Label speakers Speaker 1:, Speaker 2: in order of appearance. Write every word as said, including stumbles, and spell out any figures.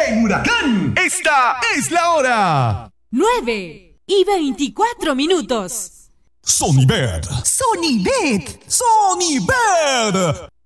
Speaker 1: en Huracán. Esta es la hora.
Speaker 2: nueve y veinticuatro minutos.
Speaker 3: Sonibet.
Speaker 1: Sonibet.
Speaker 3: Sonibet.